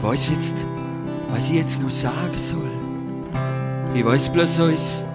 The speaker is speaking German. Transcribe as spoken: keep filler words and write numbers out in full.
Ich weiß jetzt, was ich jetzt noch sagen soll. Ich weiß bloß eins.